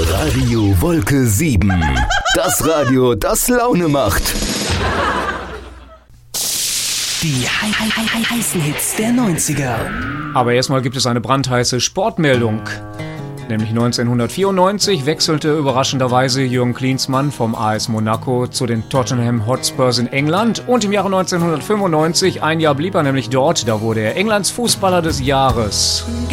Radio Wolke 7. Das Radio, das Laune macht. Die heißen Hits der 90er. Aber erstmal gibt es eine brandheiße Sportmeldung. Nämlich 1994 wechselte überraschenderweise Jürgen Klinsmann vom AS Monaco zu den Tottenham Hotspurs in England. Und im Jahre 1995, ein Jahr blieb er nämlich dort, da wurde er Englands Fußballer des Jahres.